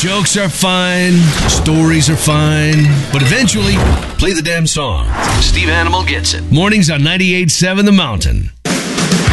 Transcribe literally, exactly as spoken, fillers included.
Jokes are fine, stories are fine, but eventually, play the damn song. Steve Animal gets it. Mornings on ninety-eight point seven The Mountain.